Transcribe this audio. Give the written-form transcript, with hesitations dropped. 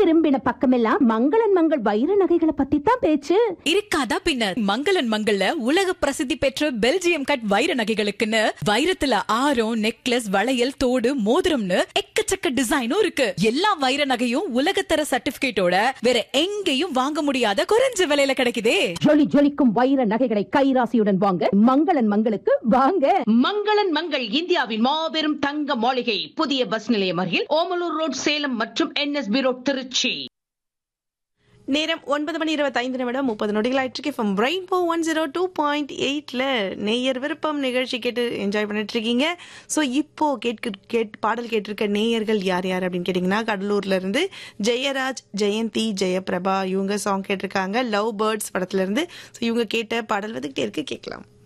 திரும்பின பக்கமெல்லாம் மங்களன் மங்கள் வைர நகைகளை பத்தி தான் பேச்சு. இருக்காதா பின்ன. மங்களன் மங்கள்ல உலக பிரசித்தி பெற்ற பெல்ஜியம் கட் வைர நகைகளுக்குன்னு வைரத்துல ஆரம், நெக்லஸ், வளையல், தோடு, மோதிரம்னு எக்கச்சக்க டிசைனும் இருக்கு. எல்லா வைர நகையும் உலகத்தர சர்டிபிகேட்டோட வேற எங்கேயும் வாங்க முடியாத குறைஞ்ச விலையில கிடைக்குதே. ஜொலி ஜொலிக்கும் வைர நகைகளை கைராசியுடன் வாங்க மங்களன் மங்களுக்கு வாங்க. மங்களன் மங்கள் இந்தியாவின் மாபெரும் தங்க மாளிகை, புதிய பஸ் நிலையம் அருகில், ஓமலூர் ரோட், சேலம் மற்றும் NSB ரோட், திருச்சி. நேரம் 9:25 ஆயிற்றுக்கு. ஃப்ரம் ரெயின்போ 102.8ல நேயர் விருப்பம் நிகழ்ச்சி கேட்டு என்ஜாய் பண்ணிட்டு இருக்கீங்க. ஸோ இப்போ பாடல் கேட்டிருக்க நேயர்கள் யார் யார் அப்படின்னு கேட்டிங்கன்னா, கடலூர்ல இருந்து ஜெயராஜ், ஜெயந்தி, ஜெயபிரபா இவங்க சாங் கேட்டிருக்காங்க லவ் பேர்ட்ஸ் படத்துல இருந்து. ஸோ இவங்க கேட்ட பாடல் வந்துகிட்டே இருக்கு, கேட்கலாம்.